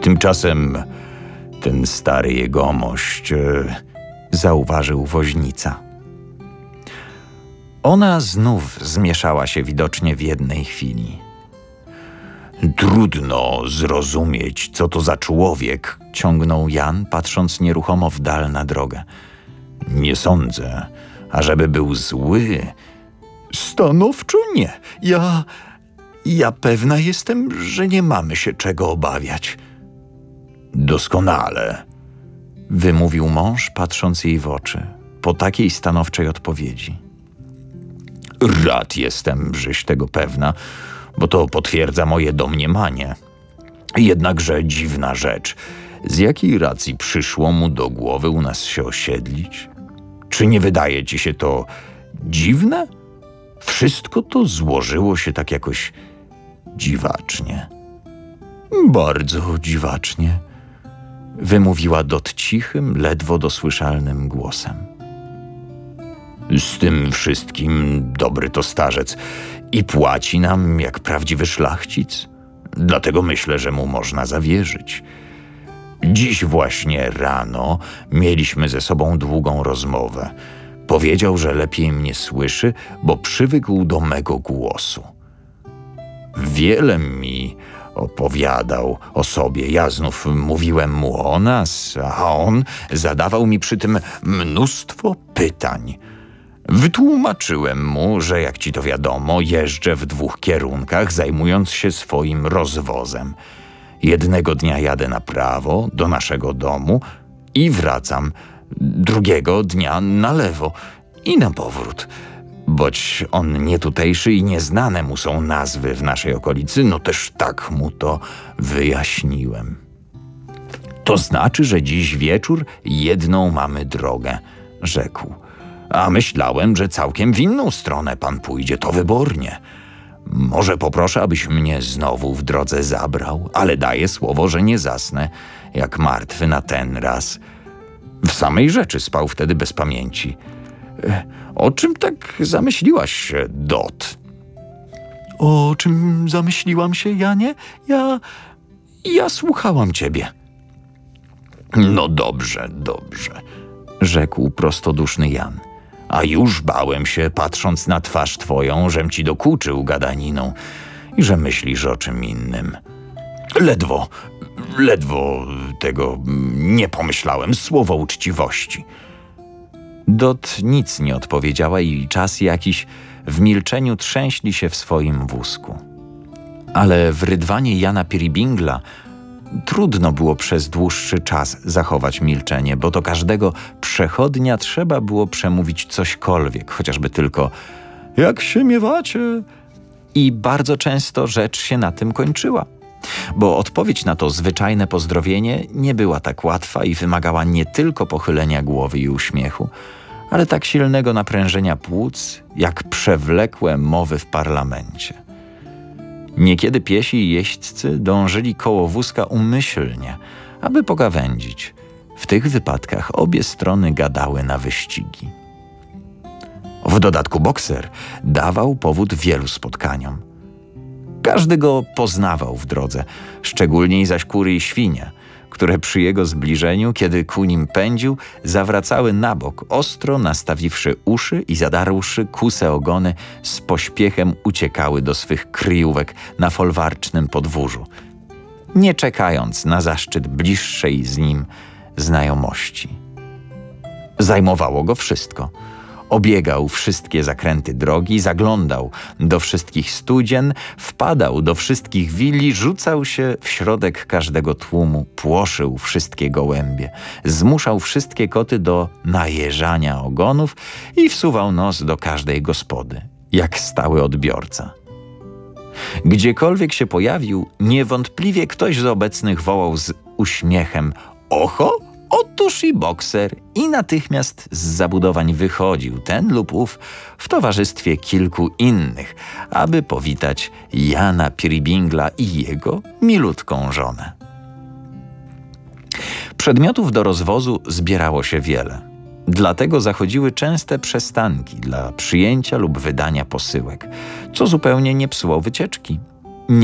Tymczasem ten stary jegomość, zauważył woźnica. Ona znów zmieszała się widocznie w jednej chwili. Trudno zrozumieć, co to za człowiek, ciągnął Jan, patrząc nieruchomo w dal na drogę. Nie sądzę, ażeby był zły. Stanowczo nie. Ja pewna jestem, że nie mamy się czego obawiać. Doskonale, wymówił mąż, patrząc jej w oczy, po takiej stanowczej odpowiedzi. Rad jestem, żeś tego pewna, bo to potwierdza moje domniemanie. Jednakże dziwna rzecz, z jakiej racji przyszło mu do głowy u nas się osiedlić? Czy nie wydaje ci się to dziwne? Wszystko to złożyło się tak jakoś dziwacznie. Bardzo dziwacznie, wymówiła Dot cichym, ledwo dosłyszalnym głosem. Z tym wszystkim dobry to starzec i płaci nam jak prawdziwy szlachcic. Dlatego myślę, że mu można zawierzyć. Dziś właśnie rano mieliśmy ze sobą długą rozmowę. Powiedział, że lepiej mnie słyszy, bo przywykł do mego głosu. Wiele mi opowiadał o sobie. Ja znów mówiłem mu o nas, a on zadawał mi przy tym mnóstwo pytań. Wytłumaczyłem mu, że jak ci to wiadomo, jeżdżę w 2 kierunkach, zajmując się swoim rozwozem. Jednego dnia jadę na prawo, do naszego domu i wracam. Drugiego dnia na lewo i na powrót. Boć on nietutejszy i nieznane mu są nazwy w naszej okolicy, no też tak mu to wyjaśniłem. To znaczy, że dziś wieczór jedną mamy drogę, rzekł. A myślałem, że całkiem w inną stronę pan pójdzie, to wybornie. Może poproszę, abyś mnie znowu w drodze zabrał, ale daję słowo, że nie zasnę, jak martwy na ten raz. W samej rzeczy spał wtedy bez pamięci. O czym tak zamyśliłaś się, Dot? O czym zamyśliłam się, Janie? Ja słuchałam ciebie. No dobrze, rzekł prostoduszny Jan. A już bałem się, patrząc na twarz twoją, żem ci dokuczył gadaniną i że myślisz o czym innym. Ledwo tego nie pomyślałem, słowo uczciwości. Dot nic nie odpowiedziała i czas jakiś w milczeniu trzęśli się w swoim wózku. Ale w rydwanie Jana Peerybingla trudno było przez dłuższy czas zachować milczenie, bo do każdego przechodnia trzeba było przemówić cośkolwiek, chociażby tylko jak się miewacie? I bardzo często rzecz się na tym kończyła. Bo odpowiedź na to zwyczajne pozdrowienie nie była tak łatwa i wymagała nie tylko pochylenia głowy i uśmiechu, ale tak silnego naprężenia płuc, jak przewlekłe mowy w parlamencie. Niekiedy piesi i jeźdźcy dążyli koło wózka umyślnie, aby pogawędzić. W tych wypadkach obie strony gadały na wyścigi. W dodatku bokser dawał powód wielu spotkaniom. Każdy go poznawał w drodze, szczególniej zaś kury i świnie, które przy jego zbliżeniu, kiedy ku nim pędził, zawracały na bok, ostro nastawiwszy uszy i zadarłszy kuse ogony, z pośpiechem uciekały do swych kryjówek na folwarcznym podwórzu, nie czekając na zaszczyt bliższej z nim znajomości. Zajmowało go wszystko. Obiegał wszystkie zakręty drogi, zaglądał do wszystkich studzien, wpadał do wszystkich willi, rzucał się w środek każdego tłumu, płoszył wszystkie gołębie, zmuszał wszystkie koty do najeżania ogonów i wsuwał nos do każdej gospody, jak stały odbiorca. Gdziekolwiek się pojawił, niewątpliwie ktoś z obecnych wołał z uśmiechem: „Oho! Otóż i bokser”, i natychmiast z zabudowań wychodził ten lub ów w towarzystwie kilku innych, aby powitać Jana Peerybingla i jego milutką żonę. Przedmiotów do rozwozu zbierało się wiele. Dlatego zachodziły częste przestanki dla przyjęcia lub wydania posyłek, co zupełnie nie psuło wycieczki.